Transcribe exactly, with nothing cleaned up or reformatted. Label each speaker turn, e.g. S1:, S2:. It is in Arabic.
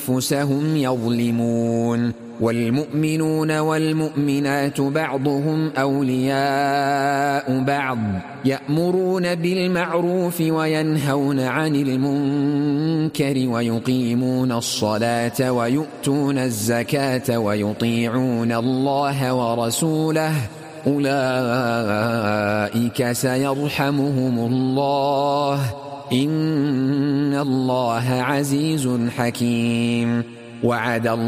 S1: أنفسهم يظلمون. والمؤمنون والمؤمنات بعضهم أولياء بعض يأمرون بالمعروف وينهون عن المنكر ويقيمون الصلاة ويؤتون الزكاة ويطيعون الله ورسوله أولئك سيرحمهم الله إن الله عزيز حكيم. وعد